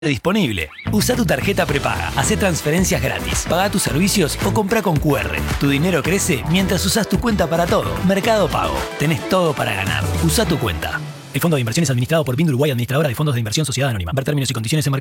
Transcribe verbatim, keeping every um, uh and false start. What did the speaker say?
disponible. Usa tu tarjeta prepaga, hacé transferencias gratis, paga tus servicios o compra con Q R. Tu dinero crece mientras usas tu cuenta para todo. Mercado Pago. Tenés todo para ganar. Usa tu cuenta. El fondo de inversión es administrado por Vind Uruguay, administradora de fondos de inversión Sociedad Anónima. Ver términos y condiciones en mercado.